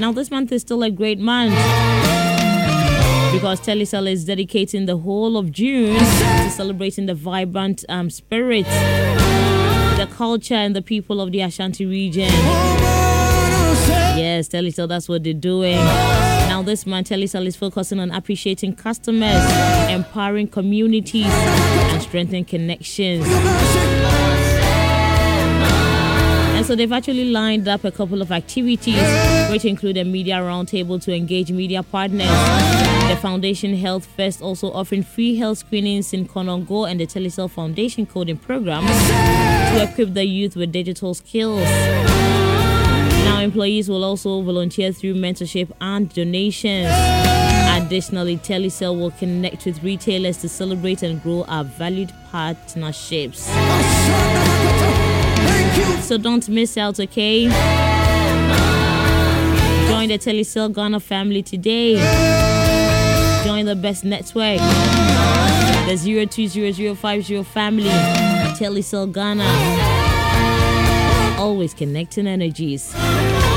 Now, this month is still a great month because Telecel is dedicating the whole of June to celebrating the vibrant spirit, the culture, and the people of the Ashanti region. Yes, Telecel, that's what they're doing. Now, this month, Telecel is focusing on appreciating customers, empowering communities, and strengthening connections. And so they've actually lined up a couple of activities, which include a media roundtable to engage media partners, the Foundation Health Fest also offering free health screenings in Konongo, and the Telecel Foundation Coding Program to equip the youth with digital skills. Now, employees will also volunteer through mentorship and donations. Additionally, Telecel will connect with retailers to celebrate and grow our valued partnerships. So don't miss out, okay? Join the Telecel Ghana family today. Join the best network, the 020050 family, Telecel Ghana. Always connecting energies.